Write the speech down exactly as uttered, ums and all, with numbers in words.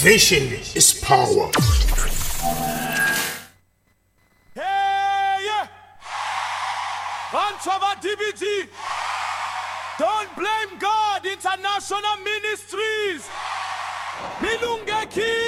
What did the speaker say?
Vision is power. Hey, yeah. Vanchava D B T. Don't blame God. International Ministries. Milungeki.